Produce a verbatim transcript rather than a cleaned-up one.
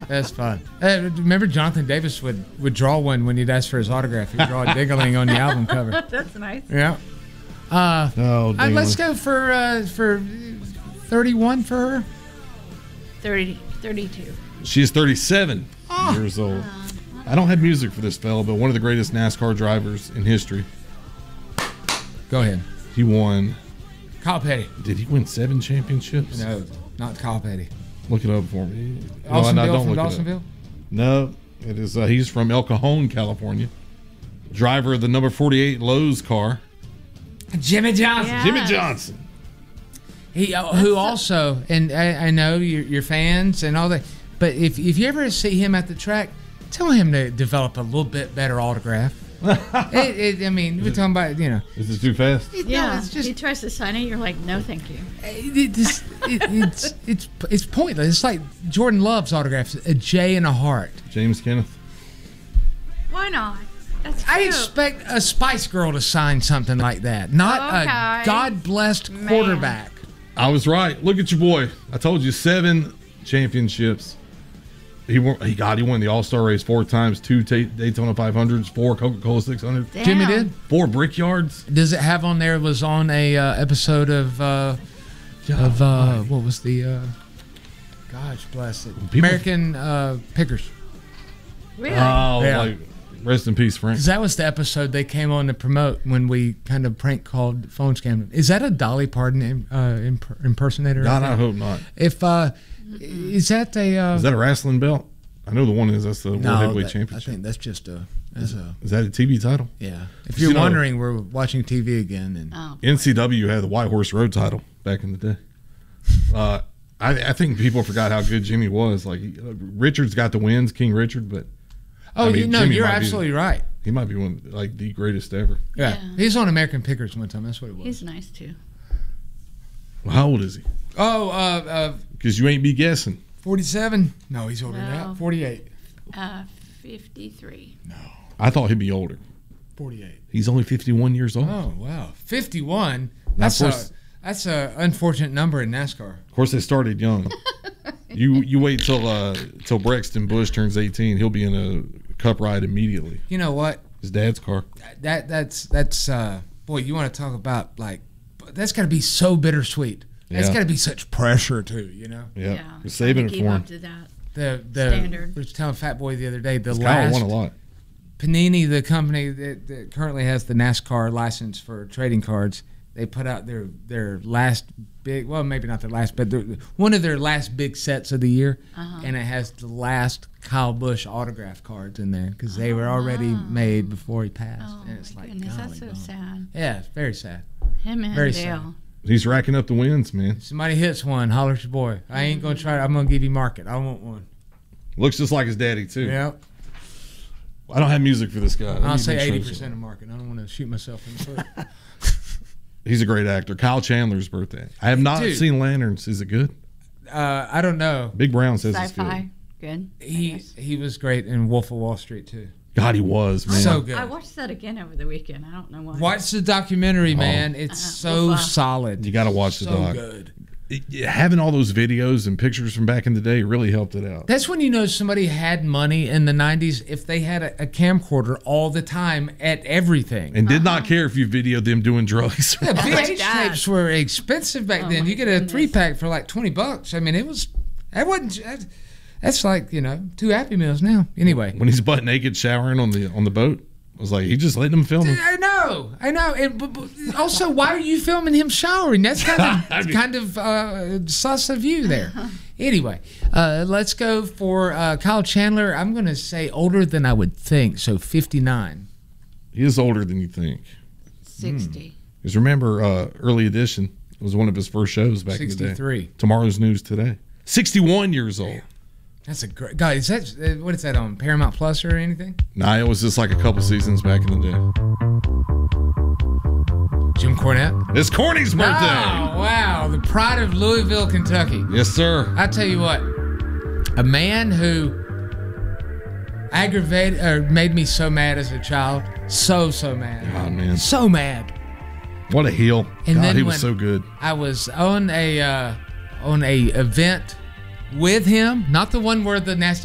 That's fun. Uh, remember Jonathan Davis would, would draw one when he'd ask for his autograph. He'd draw a Dingling on the album cover. That's nice. Yeah. Uh, oh, uh, let's go for uh, for thirty-one for her. thirty, thirty-two. She's thirty-seven oh. years old. I don't have music for this fella, but one of the greatest NASCAR drivers in history. Go ahead. He won. Kyle Petty. Did he win seven championships? No, not Kyle Petty. Look it up for me. Dawsonville no, don't from look Dawsonville? It up. No, it is. Uh, he's from El Cajon, California. Driver of the number forty-eight Lowe's car. Jimmy Johnson. Yeah. Jimmy Johnson. He, uh, who also, and I, I know you're, you're fans and all that, but if if you ever see him at the track, tell him to develop a little bit better autograph. it, it, I mean, we're talking about, you know. Is this too fast? Yeah, no, it's just, he tries to sign it. You're like, no, thank you. It, it's, it, it's it's it's pointless. It's like Jordan Love's autographs, a J and a heart. James Kenneth. Why not? That's I cute. expect a Spice Girl to sign something like that, not Okay. a God-blessed Man. quarterback. I was right. Look at your boy. I told you, seven championships. He won. He got. He won the All Star race four times, two T- Daytona five hundreds, four Coca Cola six hundreds, Damn. Jimmy did. four Brickyards. Does it have on there? Was on a uh, episode of uh, of uh, what was the? Uh, gosh bless it. People- American uh, Pickers. Really? Oh, Yeah. like rest in peace, Frank. Because that was the episode they came on to promote when we kind of prank called phone scam. Is that a Dolly Parton uh, imp- impersonator? God, I hope not. If uh, is that a? Uh, Is that a wrestling belt? I know the one is. That's the World no, Heavyweight that- I Championship. think that's just a. That's a Is that a T V title? yeah. If You you're know- wondering, we're watching T V again, and Oh. N C W had the White Horse Road title back in the day. Uh, I, I think people forgot how good Jimmy was. Like he, uh, Richard's got the wins, King Richard, but oh, I mean, you know, Jimmy you're might be- absolutely right. he might be one like the greatest ever. Yeah. Yeah. He's on American Pickers one time. That's what it was. He's nice too. Well, how old is he? oh, uh, uh, Because you ain't be guessing. forty-seven? No, he's older than No. that. forty-eight. Uh, fifty-three. I thought he'd be older. forty-eight. He's only fifty-one years old. Oh, wow. fifty-one? Now, That's of a course- that's a unfortunate number in NASCAR. Of course, they started young. you you wait till uh, till Braxton Bush turns eighteen. He'll be in a Cup ride immediately. You know what? His dad's car. That that's that's uh boy, you want to talk about like that's got to be so bittersweet. That's Yeah. got to be such pressure too, you know. Yeah, Yeah. we're saving Trying to it keep for him. up to that. The the Standard. I was telling Fat Boy the other day the Kyle last won a lot. Panini, the company that, that currently has the NASCAR license for trading cards, they put out their their last big, well, maybe not their last, but their, one of their last big sets of the year, Uh-huh. and it has the last Kyle Busch autograph cards in there because they were already made before he passed. Oh, and it's my like, goodness. golly That's so gone. sad. Yeah, it's very sad. Him and Very Dale. He's racking up the wins, man. Somebody hits one, holler at your boy. I ain't gonna try it. I'm gonna give you market. I want one. Looks just like his daddy too. Yeah, I don't have music for this guy. Let me I'll say make sure eighty this- percent of market. I don't want to shoot myself in the foot. He's a great actor. Kyle Chandler's birthday. I have not Dude. seen Lanterns. Is it good? uh, I don't know. Big Brown says it's Sci-fi. good. Good. He he was great in Wolf of Wall Street too. God, he was, man. So good. I watched that again over the weekend. I don't know why. Watch the documentary, man. It's Uh, so well, uh, solid. You got to watch the so doc. good. It- it- having all those videos and pictures from back in the day really helped it out. That's when you know somebody had money in the nineties if they had a, a camcorder all the time at everything. And did not care if you videoed them doing drugs. Yeah, V H God. tapes were expensive back Oh then. my You get a goodness. three pack for like twenty bucks. I mean, it was that wasn't that- that's like you know two Happy Meals now. Anyway, When he's butt naked showering on the on the boat, I was like, he just letting him film him. I know, I know. And, but, but also, why are you filming him showering? That's kind I of mean- kind of uh, sus of you there. Anyway, uh, let's go for uh, Kyle Chandler. I'm going to say older than I would think, so fifty-nine. He is older than you think. sixty. Because remember, uh, Early Edition was one of his first shows back in the sixty-three. day. Tomorrow's News Today. sixty-one years old. That's a great guy. Is that uh, what is that on Paramount Plus or anything? Nah, it was just like a couple seasons back in the day. Jim Cornette. It's Corny's birthday. Oh, wow, the pride of Louisville, Kentucky. Yes, sir. I tell you what, a man who aggravated or made me so mad as a child, so so mad, God, man. so mad. What a heel. And God, then he was when- so good. I was on a uh, on a event with him, not the one where the nasty